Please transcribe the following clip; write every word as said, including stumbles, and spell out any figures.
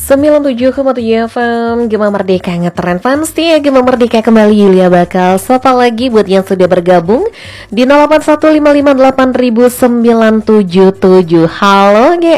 sembilan puluh tujuh koma tujuh F M Gema Merdeka ngetren fans ya. Gema Merdeka kembali, Yulia bakal sapa lagi buat yang sudah bergabung di nol delapan satu lima lima delapan sembilan tujuh tujuh. Halo G